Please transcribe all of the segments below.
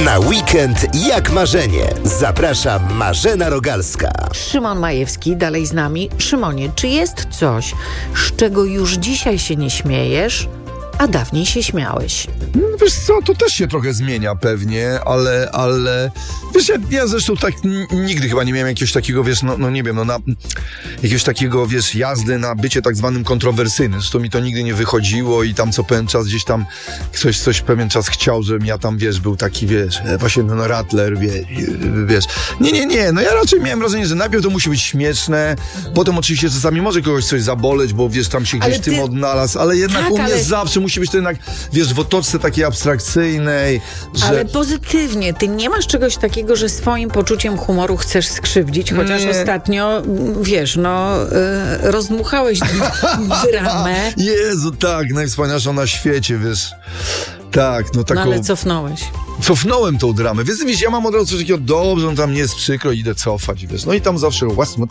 Na weekend jak marzenie. Zaprasza Marzena Rogalska. Szymon Majewski dalej z nami. Szymonie, czy jest coś, z czego już dzisiaj się nie śmiejesz, a dawniej się śmiałeś? Wiesz co, to też się trochę zmienia pewnie, ale wiesz, ja zresztą tak nigdy chyba nie miałem jakiegoś takiego, wiesz, nie wiem, jakiegoś takiego, wiesz, jazdy na bycie tak zwanym kontrowersyjnym. Zresztą mi to nigdy nie wychodziło i tam co pewien czas gdzieś tam coś pewien czas chciał, żebym ja tam, wiesz, był taki, wiesz, właśnie Rattler, wiesz. Nie, ja raczej miałem wrażenie, że najpierw to musi być śmieszne, potem oczywiście czasami może kogoś coś zaboleć, bo wiesz, tam się gdzieś tym odnalazł, ale jednak tak, u mnie zawsze musi być to jednak, wiesz, w otoczce takiej abstrakcyjnej, że... Ale pozytywnie, ty nie masz czegoś takiego, że swoim poczuciem humoru chcesz skrzywdzić, chociaż ostatnio, wiesz, rozdmuchałeś dramę. Jezu, tak, najwspanialsza na świecie, wiesz. Tak, taką... No ale cofnąłeś. Cofnąłem tą dramę. Wiesz, ja mam od razu coś takiego, dobrze, on tam nie jest przykro, idę cofać, wiesz. No i tam zawsze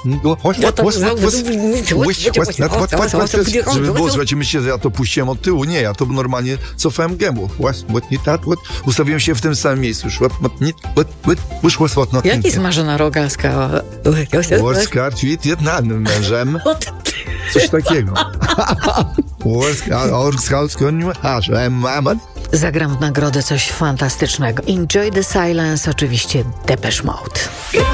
żeby było, słuchajcie, myślcie, że ja to puściłem od tyłu. Nie, ja to normalnie cofałem gębą. Ustawiłem się w tym samym miejscu. Jak jest Marzena Rogalska? Mężem. Coś takiego. Zagram w nagrodę coś fantastycznego. Enjoy the Silence, oczywiście Depeche Mode.